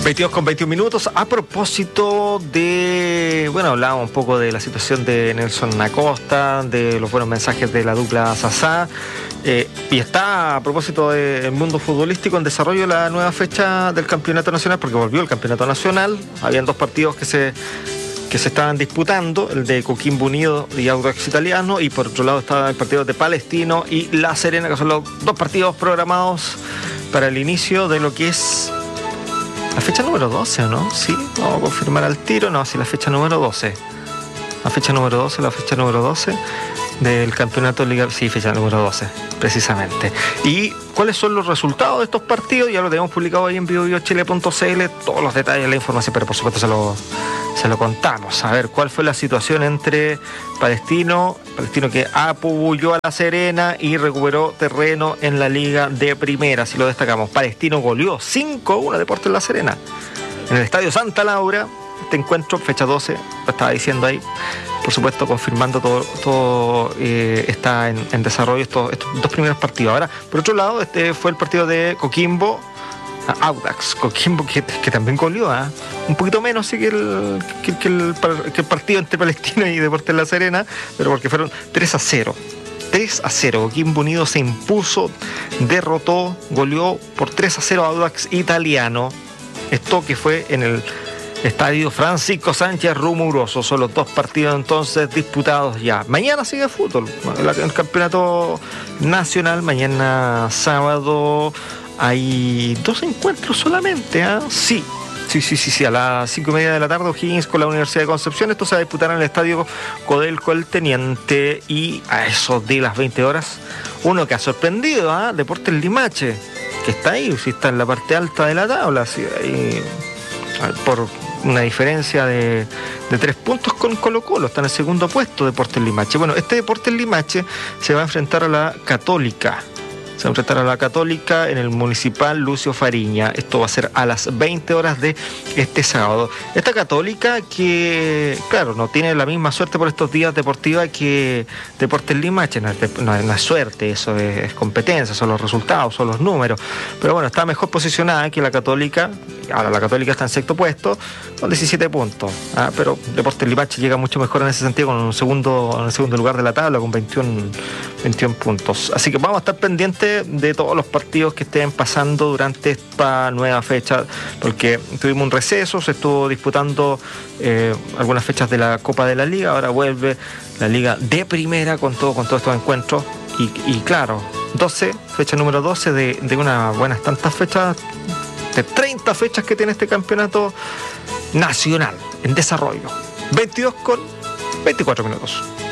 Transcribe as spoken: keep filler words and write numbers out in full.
veintidós con veintiún minutos. A propósito de, bueno, hablábamos un poco de la situación de Nelson Acosta, de los buenos mensajes de la dupla Sasá, eh, y está a propósito del mundo futbolístico en desarrollo la nueva fecha del campeonato nacional, porque volvió el campeonato nacional. Habían dos partidos que se que se estaban disputando, el de Coquimbo Unido y Audax Italiano, y por otro lado estaba el partido de Palestino y La Serena, que son los dos partidos programados para el inicio de lo que es la fecha número doce, ¿o no? Sí, vamos a confirmar al tiro. No, sí, la fecha número doce. La fecha número doce, la fecha número doce del campeonato Liga. Sí, fecha número doce, precisamente. ¿Y cuáles son los resultados de estos partidos? Ya lo tenemos publicado ahí en bio bio chile punto c l, todos los detalles de la información, pero por supuesto se lo, se lo contamos. A ver, ¿cuál fue la situación entre Palestino, Palestino que apubulló a La Serena y recuperó terreno en la Liga de Primera? Si lo destacamos, Palestino goleó cinco a uno a Deportes La Serena en el Estadio Santa Laura. Este encuentro, fecha doce, lo estaba diciendo ahí, por supuesto confirmando todo, todo eh, está en, en desarrollo estos, estos dos primeros partidos. Ahora, por otro lado, este fue el partido de Coquimbo Audax, Coquimbo que, que también goleó, ¿eh? un poquito menos sí que el, que, que, el, que el partido entre Palestino y Deportes La Serena, pero porque fueron tres a cero. tres a cero, Coquimbo Unido se impuso, derrotó, goleó por tres a cero a Audax Italiano. Esto que fue en el Estadio Francisco Sánchez Rumoroso. Son los dos partidos entonces disputados ya. Mañana sigue fútbol, el campeonato nacional. Mañana sábado hay dos encuentros solamente, ¿eh? Sí, sí, sí, sí, sí. A las cinco y media de la tarde, O'Higgins con la Universidad de Concepción. Esto se va a disputar en el Estadio Codelco El Teniente. Y a eso de las veinte horas, uno que ha sorprendido, ¿eh? Deportes Limache, que está ahí, si está en la parte alta de la tabla, sí, ahí, por una diferencia de, de tres puntos con Colo Colo, está en el segundo puesto Deportes Limache. Bueno, este Deportes Limache se va a enfrentar a la Católica, se va a enfrentar a la Católica en el Municipal Lucio Fariña. Esto va a ser a las veinte horas de este sábado. Esta Católica que, claro, no tiene la misma suerte por estos días deportiva que Deportes Limache. No es, no, no es suerte, eso es, es competencia, son los resultados, son los números. Pero bueno, está mejor posicionada que la Católica. Ahora la Católica está en sexto puesto con diecisiete puntos, ¿ah? Pero Deportes Limache llega mucho mejor en ese sentido, con un segundo, en el segundo lugar de la tabla con veintiuno puntos. Así que vamos a estar pendientes de todos los partidos que estén pasando durante esta nueva fecha, porque tuvimos un receso, se estuvo disputando eh, algunas fechas de la Copa de la Liga. Ahora vuelve la Liga de Primera con todo, con todos estos encuentros. Y, y claro, doce, fecha número doce de, de unas buenas tantas fechas, de treinta fechas que tiene este campeonato nacional en desarrollo. veintidós con veinticuatro minutos.